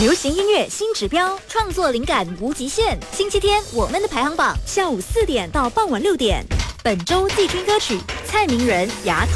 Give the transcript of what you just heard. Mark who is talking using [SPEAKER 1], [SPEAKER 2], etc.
[SPEAKER 1] 流行音乐新指标，创作灵感无极限。星期天我们的排行榜，下午4点到傍晚6点。本周季军歌曲：蔡明仁《牙痛》。